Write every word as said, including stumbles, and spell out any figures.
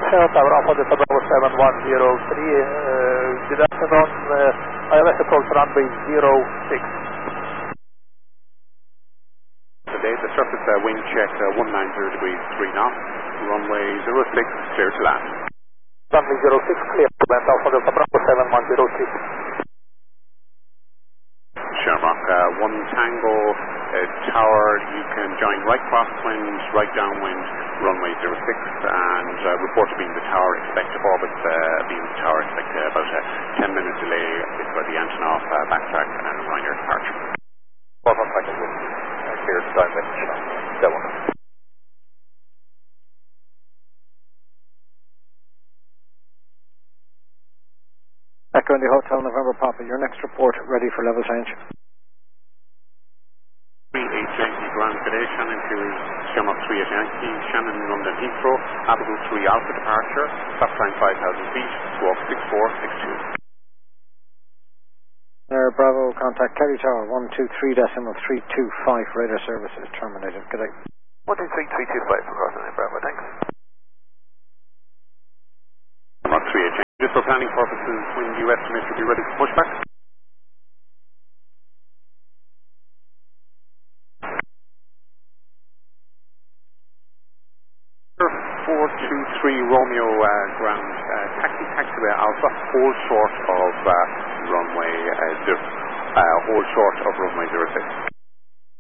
Shell Tower, Alpha Delta Bravo seven one zero three, uh, good afternoon, uh, I have approach runway zero six. Today, the surface uh, wind check uh, one nine zero degrees three knots, runway zero six, clear to land. Runway zero six, clear to land, Alpha Delta Bravo seven one zero three. Shamrock, uh, one Tango uh, Tower, you can join right crosswind, right downwind, runway zero six, and uh, report to being the tower, expect to orbit uh, being the tower, expect uh, about a ten minute delay for the Antonov uh, backtrack and Ryanair departure. One one second, uh, clear to downwind, seven. Echo in the Hotel November Papa, your next report ready for level change. three eight Yankee ground today, Shannon to Shamrock three eight Yankee, Shannon London Heathrow, Abigail three Alpha departure, stop time five thousand feet, squawk six four six two. Air Bravo, contact Kerry Tower, one two three decimal three two five, radar services terminated. Good day. one two three three two five for crossing Bravo, thanks. Shamrock three eight Yankee. Just for planning purposes, when you estimate you'll be ready for pushback? four two three Romeo uh, ground, uh, taxi taxiway Alpha, hold short of uh, runway uh, zero, uh, hold short of runway zero six.